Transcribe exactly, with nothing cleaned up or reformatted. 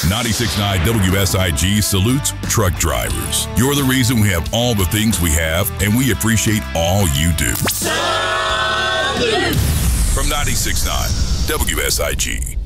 ninety-six point nine W S I G salutes truck drivers. You're the reason we have all the things we have, and we appreciate all you do. Salute! From ninety-six point nine W S I G.